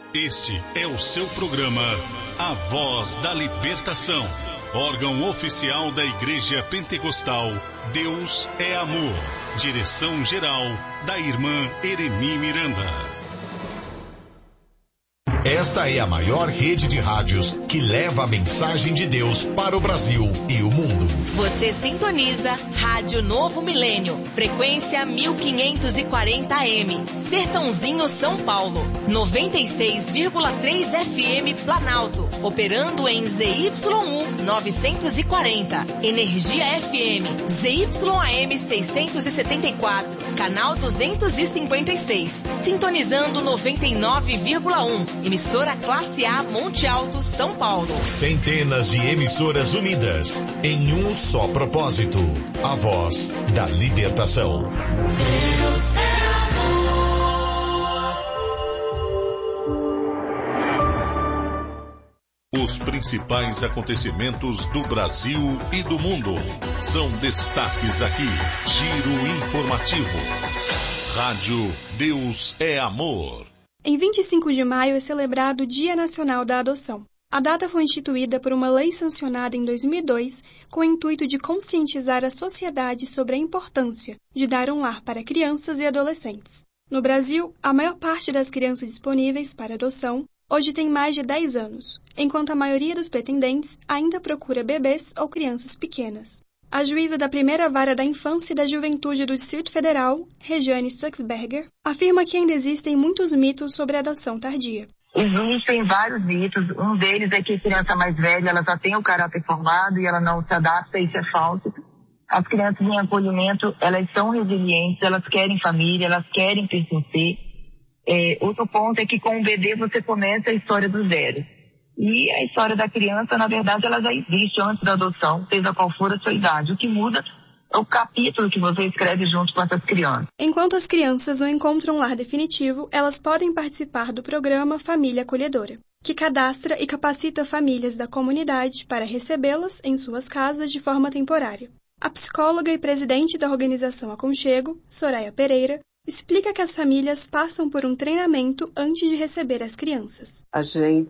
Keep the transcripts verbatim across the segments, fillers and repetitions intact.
Este é o seu programa A Voz da Libertação, órgão oficial da Igreja Pentecostal Deus é Amor. Direção-geral da irmã Eremi Miranda. Esta é a maior rede de rádios que leva a mensagem de Deus para o Brasil e o mundo. Você sintoniza Rádio Novo Milênio, frequência mil quinhentos e quarenta A M, Sertãozinho, São Paulo, noventa e seis vírgula três F M Planalto, operando em Z Y U novecentos e quarenta, Energia F M, Z Y A M seiscentos e setenta e quatro, canal duzentos e cinquenta e seis, sintonizando noventa e nove vírgula um, emissora Classe A Monte Alto, São Paulo. Centenas de emissoras unidas em um só propósito, a voz da libertação. Deus é amor. Os principais acontecimentos do Brasil e do mundo são destaques aqui. Giro informativo. Rádio Deus é Amor. Em vinte e cinco de maio é celebrado o Dia Nacional da Adoção. A data foi instituída por uma lei sancionada em dois mil e dois com o intuito de conscientizar a sociedade sobre a importância de dar um lar para crianças e adolescentes. No Brasil, a maior parte das crianças disponíveis para adoção hoje tem mais de dez anos, enquanto a maioria dos pretendentes ainda procura bebês ou crianças pequenas. A juíza da primeira vara da infância e da juventude do Distrito Federal, Regiane Suxberger, afirma que ainda existem muitos mitos sobre a adoção tardia. Existem vários mitos. Um deles é que a criança mais velha ela já tem o caráter formado e ela não se adapta, isso é falso. As crianças em acolhimento, elas são resilientes, elas querem família, elas querem pertencer. É, outro ponto é que com o bebê você começa a história do zero. E a história da criança, na verdade, ela já existe antes da adoção, seja qual for a sua idade. O que muda é o capítulo que você escreve junto com essas crianças. Enquanto as crianças não encontram um lar definitivo, elas podem participar do programa Família Acolhedora, que cadastra e capacita famílias da comunidade para recebê-las em suas casas de forma temporária. A psicóloga e presidente da organização Aconchego, Soraya Pereira, explica que as famílias passam por um treinamento antes de receber as crianças. A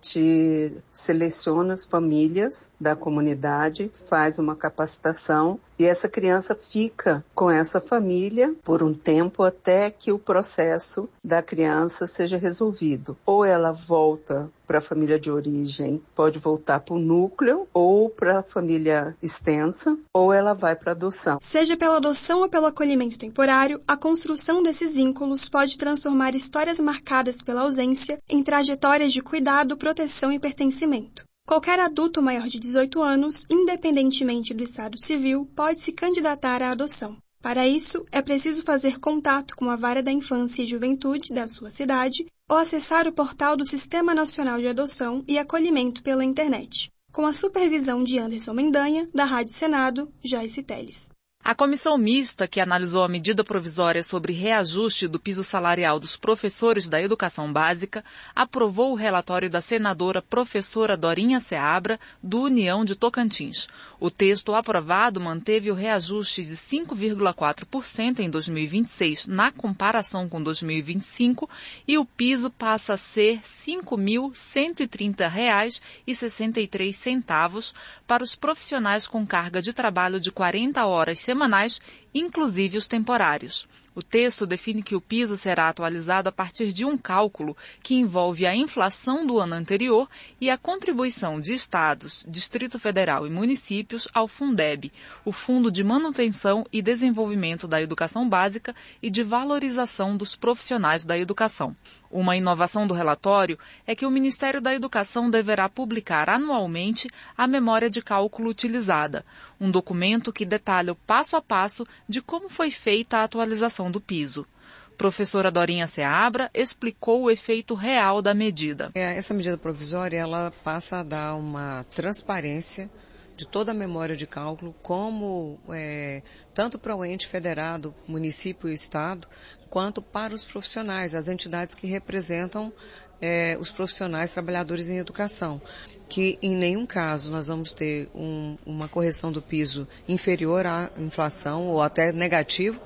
gente seleciona as famílias da comunidade, faz uma capacitação e essa criança fica com essa família por um tempo até que o processo da criança seja resolvido. Ou ela volta para a família de origem, pode voltar para o núcleo ou para a família extensa, ou ela vai para a adoção. Seja pela adoção ou pelo acolhimento temporário, a construção desses vínculos pode transformar histórias marcadas pela ausência em trajetórias de cuidado, proteção e pertencimento. Qualquer adulto maior de dezoito anos, independentemente do estado civil, pode se candidatar à adoção. Para isso, é preciso fazer contato com a Vara da Infância e Juventude da sua cidade ou acessar o portal do Sistema Nacional de Adoção e Acolhimento pela internet, com a supervisão de Anderson Mendanha, da Rádio Senado, Joyce Teles. A comissão mista que analisou a medida provisória sobre reajuste do piso salarial dos professores da educação básica aprovou o relatório da senadora professora Dorinha Seabra, do União de Tocantins. O texto aprovado manteve o reajuste de cinco vírgula quatro por cento em dois mil e vinte e seis na comparação com dois mil e vinte e cinco e o piso passa a ser cinco mil cento e trinta reais e sessenta e três centavos para os profissionais com carga de trabalho de quarenta horas semanais, inclusive os temporários. O texto define que o piso será atualizado a partir de um cálculo que envolve a inflação do ano anterior e a contribuição de estados, Distrito Federal e municípios ao Fundeb, o Fundo de Manutenção e Desenvolvimento da Educação Básica e de Valorização dos Profissionais da Educação. Uma inovação do relatório é que o Ministério da Educação deverá publicar anualmente a memória de cálculo utilizada, um documento que detalha o passo a passo de como foi feita a atualização do piso. Professora Dorinha Seabra explicou o efeito real da medida. Essa medida provisória ela passa a dar uma transparência de toda a memória de cálculo, como é, tanto para o ente federado, município e estado, quanto para os profissionais, as entidades que representam é, os profissionais trabalhadores em educação, que em nenhum caso nós vamos ter um, uma correção do piso inferior à inflação ou até negativo,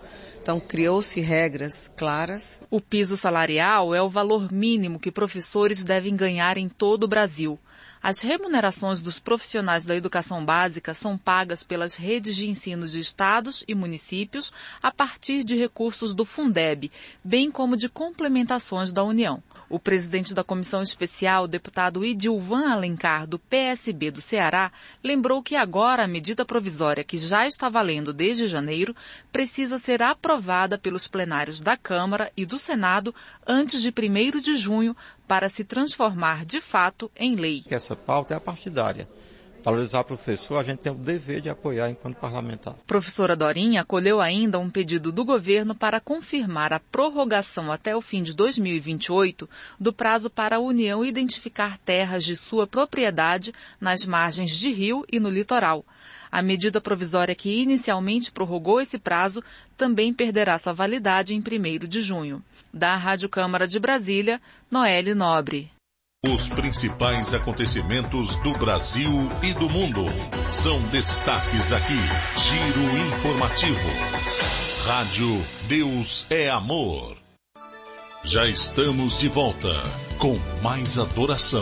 Então, criou-se regras claras. O piso salarial é o valor mínimo que professores devem ganhar em todo o Brasil. As remunerações dos profissionais da educação básica são pagas pelas redes de ensino de estados e municípios a partir de recursos do Fundeb, bem como de complementações da União. O presidente da comissão especial, o deputado Idilvan Alencar, do P S B do Ceará, lembrou que agora a medida provisória, que já está valendo desde janeiro, precisa ser aprovada pelos plenários da Câmara e do Senado antes de primeiro de junho, para se transformar de fato em lei. Essa pauta é a partidária. Valorizar o professor, a gente tem o dever de apoiar enquanto parlamentar. Professora Dorinha acolheu ainda um pedido do governo para confirmar a prorrogação até o fim de dois mil e vinte e oito do prazo para a União identificar terras de sua propriedade nas margens de rio e no litoral. A medida provisória que inicialmente prorrogou esse prazo também perderá sua validade em primeiro de junho. Da Rádio Câmara de Brasília, Noelle Nobre. Os principais acontecimentos do Brasil e do mundo são destaques aqui. Giro informativo. Rádio Deus é Amor. Já estamos de volta com mais adoração.